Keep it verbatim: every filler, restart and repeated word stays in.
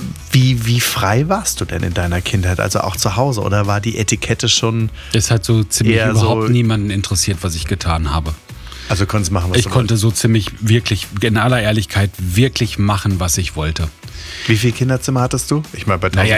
wie, wie frei warst du denn in deiner Kindheit, also auch zu Hause? Oder war die Etikette schon Es hat so ziemlich eher überhaupt so, niemanden interessiert, was ich getan habe. also konntest machen, was Ich du konnte so ziemlich wirklich, in aller Ehrlichkeit, wirklich machen, was ich wollte. wolltest? Wie viele Kinderzimmer hattest du? Ich meine, bei Naja,